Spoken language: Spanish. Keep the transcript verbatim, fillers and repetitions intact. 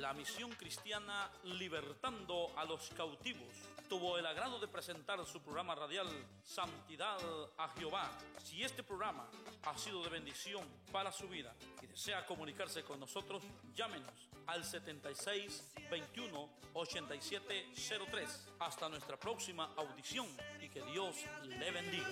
la misión cristiana Libertando a los Cautivos, tuvo el agrado de presentar su programa radial Santidad a Jehová. Si este programa ha sido de bendición para su vida y desea comunicarse con nosotros, llámenos al setenta y seis, veintiuno, ochenta y siete cero tres. Hasta nuestra próxima audición y que Dios le bendiga.